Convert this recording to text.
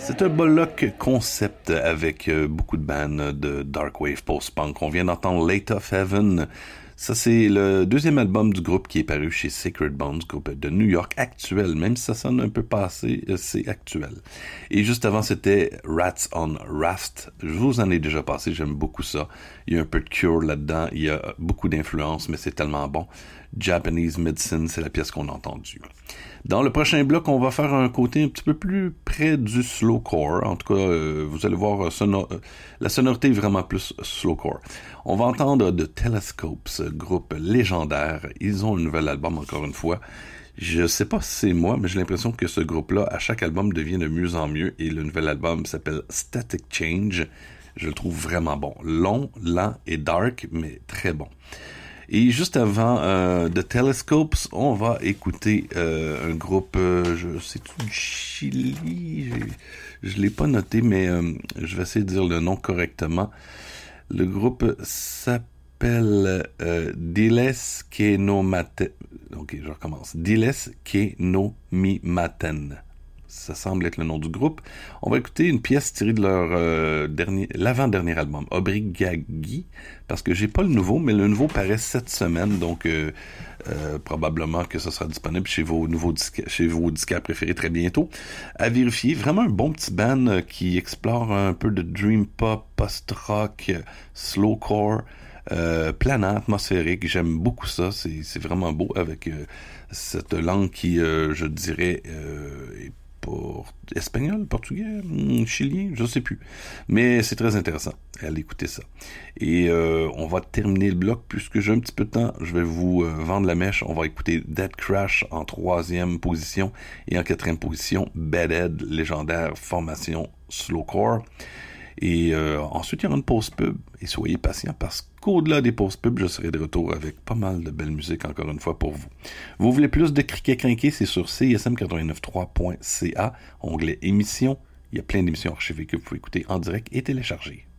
C'est un bloc concept avec beaucoup de bands de dark wave post-punk. On vient d'entendre Late of Heaven. Ça, c'est le deuxième album du groupe qui est paru chez Sacred Bones, groupe de New York actuel, même si ça sonne un peu passé, c'est actuel. Et juste avant, c'était Rats on Raft. Je vous en ai déjà passé, j'aime beaucoup ça. Il y a un peu de Cure là-dedans, il y a beaucoup d'influence, mais c'est tellement bon. Japanese Medicine, c'est la pièce qu'on a entendue. Dans le prochain bloc, on va faire un côté un petit peu plus près du slowcore. En tout cas, vous allez voir, la sonorité est vraiment plus slowcore. On va entendre The Telescopes, groupe légendaire. Ils ont un nouvel album, encore une fois. Je sais pas si c'est moi, mais j'ai l'impression que ce groupe-là, à chaque album, devient de mieux en mieux. Et le nouvel album s'appelle Static Change. Je le trouve vraiment bon. Long, lent et dark, mais très bon. Et juste avant The Telescopes, on va écouter un groupe, c'est du Chili, je l'ai pas noté, mais je vais essayer de dire le nom correctement. Le groupe s'appelle Diles que no maten. Ok, je recommence. Diles que no mi maten. Ça semble être le nom du groupe. On va écouter une pièce tirée de leur l'avant-dernier album, Obrigagi, parce que j'ai pas le nouveau, mais le nouveau paraît cette semaine, donc probablement que ça sera disponible chez vos disquaires préférés très bientôt. À vérifier, vraiment un bon petit band qui explore un peu de dream pop, post-rock, slowcore, planant, atmosphérique. J'aime beaucoup ça, c'est vraiment beau avec cette langue qui, je dirais, est espagnol, portugais, chilien, je sais plus. Mais c'est très intéressant. Allez écouter ça. Et on va terminer le bloc puisque j'ai un petit peu de temps. Je vais vous vendre la mèche. On va écouter Dead Crash en 3e position et en 4e position Bedhead, légendaire formation slowcore. Et ensuite, il y aura une pause pub. Et soyez patients parce qu'au-delà des pauses pub, je serai de retour avec pas mal de belle musique encore une fois pour vous. Vous voulez plus de criquet crinqué, c'est sur csm893.ca, onglet émissions. Il y a plein d'émissions archivées que vous pouvez écouter en direct et télécharger.